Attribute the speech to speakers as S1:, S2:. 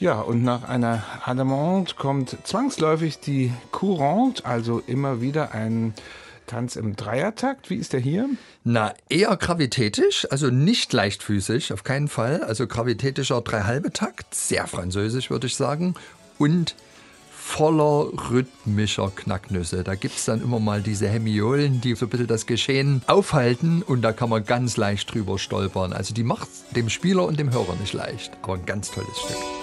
S1: Ja, und nach einer Adamante kommt zwangsläufig die Courante, also immer wieder ein Tanz im Dreiertakt. Wie ist der hier?
S2: Na, eher gravitätisch, also nicht leichtfüßig, auf keinen Fall. Also gravitätischer 3/2 Takt, sehr französisch würde ich sagen. Und voller rhythmischer Knacknüsse. Da gibt es dann immer mal diese Hemiolen, die so ein bisschen das Geschehen aufhalten und da kann man ganz leicht drüber stolpern. Also die macht dem Spieler und dem Hörer nicht leicht, aber ein ganz tolles Stück.